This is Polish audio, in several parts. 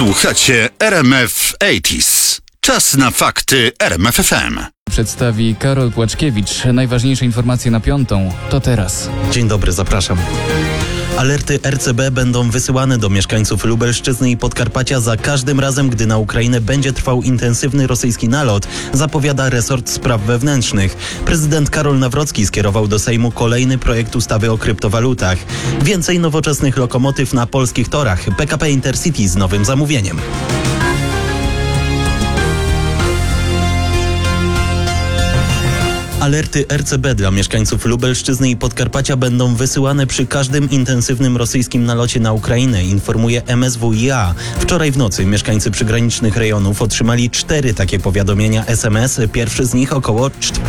Słuchacie RMF 80s. Czas na fakty RMF FM. Przedstawi Karol Płaczkiewicz. Najważniejsze informacje na 5:00 to teraz. Dzień dobry, zapraszam. Alerty RCB będą wysyłane do mieszkańców Lubelszczyzny i Podkarpacia za każdym razem, gdy na Ukrainę będzie trwał intensywny rosyjski nalot, zapowiada resort spraw wewnętrznych. Prezydent Karol Nawrocki skierował do Sejmu kolejny projekt ustawy o kryptowalutach. Więcej nowoczesnych lokomotyw na polskich torach. PKP Intercity z nowym zamówieniem. Alerty RCB dla mieszkańców Lubelszczyzny i Podkarpacia będą wysyłane przy każdym intensywnym rosyjskim nalocie na Ukrainę, informuje MSWiA. Wczoraj w nocy mieszkańcy przygranicznych rejonów otrzymali 4 takie powiadomienia SMS, pierwszy z nich około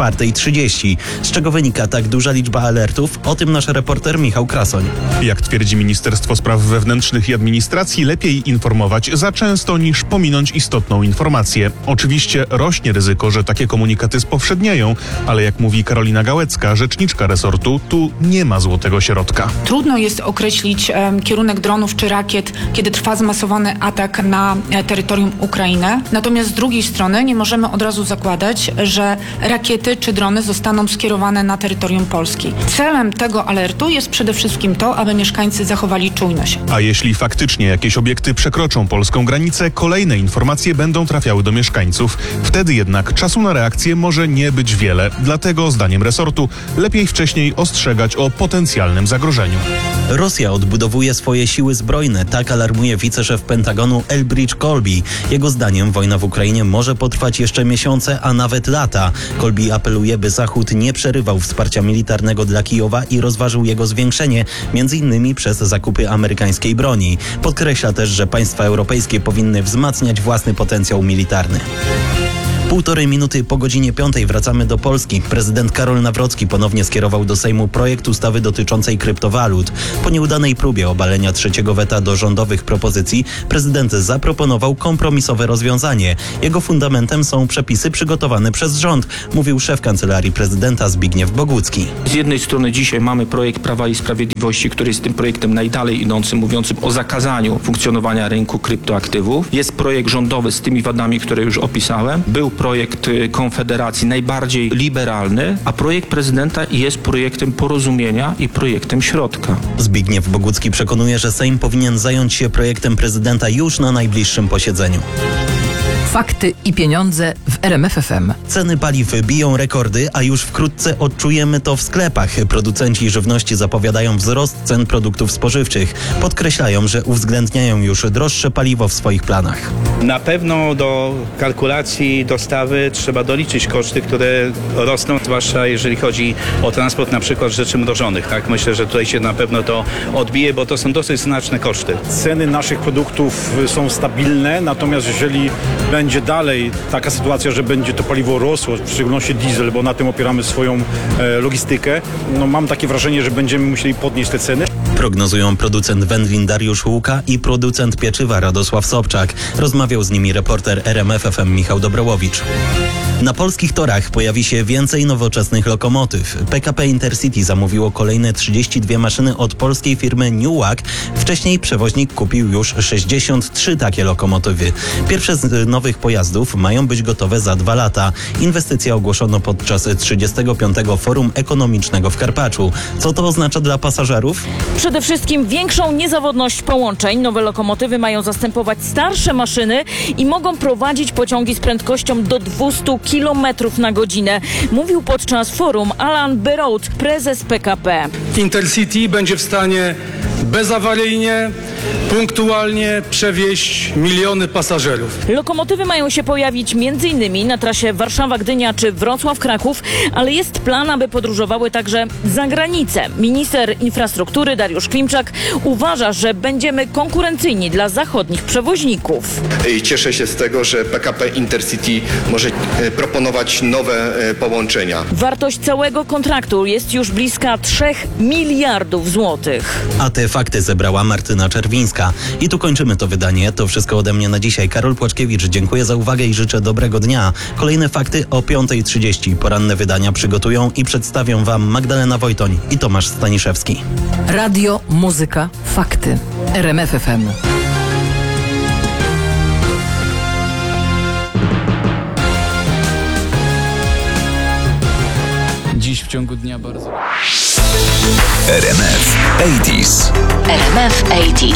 4:30. Z czego wynika tak duża liczba alertów? O tym nasz reporter Michał Krasoń. Jak twierdzi Ministerstwo Spraw Wewnętrznych i Administracji, lepiej informować za często niż pominąć istotną informację. Oczywiście rośnie ryzyko, że takie komunikaty spowszednieją, ale jak mówi Karolina Gałecka, rzeczniczka resortu, tu nie ma złotego środka. Trudno jest określić kierunek dronów czy rakiet, kiedy trwa zmasowany atak na terytorium Ukrainy. Natomiast z drugiej strony nie możemy od razu zakładać, że rakiety czy drony zostaną skierowane na terytorium Polski. Celem tego alertu jest przede wszystkim to, aby mieszkańcy zachowali czujność. A jeśli faktycznie jakieś obiekty przekroczą polską granicę, kolejne informacje będą trafiały do mieszkańców. Wtedy jednak czasu na reakcję może nie być wiele. Dlatego, zdaniem resortu, lepiej wcześniej ostrzegać o potencjalnym zagrożeniu. Rosja odbudowuje swoje siły zbrojne, tak alarmuje wiceszef Pentagonu Elbridge Colby. Jego zdaniem wojna w Ukrainie może potrwać jeszcze miesiące, a nawet lata. Colby apeluje, by Zachód nie przerywał wsparcia militarnego dla Kijowa i rozważył jego zwiększenie, m.in. przez zakupy amerykańskiej broni. Podkreśla też, że państwa europejskie powinny wzmacniać własny potencjał militarny. 1,5 minuty po godzinie 5:00 wracamy do Polski. Prezydent Karol Nawrocki ponownie skierował do Sejmu projekt ustawy dotyczącej kryptowalut. Po nieudanej próbie obalenia 3. weta do rządowych propozycji, prezydent zaproponował kompromisowe rozwiązanie. Jego fundamentem są przepisy przygotowane przez rząd, mówił szef Kancelarii Prezydenta Zbigniew Bogucki. Z jednej strony dzisiaj mamy projekt Prawa i Sprawiedliwości, który jest tym projektem najdalej idącym, mówiącym o zakazaniu funkcjonowania rynku kryptoaktywów. Jest projekt rządowy z tymi wadami, które już opisałem. Był projekt Konfederacji najbardziej liberalny, a projekt prezydenta jest projektem porozumienia i projektem środka. Zbigniew Bogucki przekonuje, że Sejm powinien zająć się projektem prezydenta już na najbliższym posiedzeniu. Fakty i pieniądze w RMF FM. Ceny paliw biją rekordy, a już wkrótce odczujemy to w sklepach. Producenci żywności zapowiadają wzrost cen produktów spożywczych. Podkreślają, że uwzględniają już droższe paliwo w swoich planach. Na pewno do kalkulacji dostawy trzeba doliczyć koszty, które rosną, zwłaszcza jeżeli chodzi o transport na przykład rzeczy mrożonych. Tak? Myślę, że tutaj się na pewno to odbije, bo to są dosyć znaczne koszty. Ceny naszych produktów są stabilne, natomiast jeżeli będzie dalej taka sytuacja, że będzie to paliwo rosło, w szczególności diesel, bo na tym opieramy swoją logistykę, mam takie wrażenie, że będziemy musieli podnieść te ceny. Prognozują producent wędlin Dariusz Łuka i producent pieczywa Radosław Sobczak. Rozmawiał z nimi reporter RMF FM Michał Dobrołowicz. Na polskich torach pojawi się więcej nowoczesnych lokomotyw. PKP Intercity zamówiło kolejne 32 maszyny od polskiej firmy Newag. Wcześniej przewoźnik kupił już 63 takie lokomotywy. Pierwsze z nowych pojazdów mają być gotowe za 2 lata. Inwestycja ogłoszono podczas 35. Forum Ekonomicznego w Karpaczu. Co to oznacza dla pasażerów? Przede wszystkim większą niezawodność połączeń. Nowe lokomotywy mają zastępować starsze maszyny i mogą prowadzić pociągi z prędkością do 200 km na godzinę. Mówił podczas forum Alan Berroud, prezes PKP. Intercity będzie w stanie bezawaryjnie, punktualnie przewieźć miliony pasażerów. Lokomotywy mają się pojawić m.in. na trasie Warszawa-Gdynia czy Wrocław-Kraków, ale jest plan, aby podróżowały także za granicę. Minister infrastruktury Dariusz Klimczak uważa, że będziemy konkurencyjni dla zachodnich przewoźników. Cieszę się z tego, że PKP Intercity może proponować nowe połączenia. Wartość całego kontraktu jest już bliska 3 miliardów złotych. A te fakty zebrała Martyna Czerwińska. I tu kończymy to wydanie. To wszystko ode mnie na dzisiaj. Karol Płaczkiewicz, dziękuję za uwagę i życzę dobrego dnia. Kolejne fakty o 5:30. Poranne wydania przygotują i przedstawią Wam Magdalena Wojtoń i Tomasz Staniszewski. Radio, muzyka, fakty. RMF FM. ciągu dnia bardzo... RMF 80s. RMF 80s.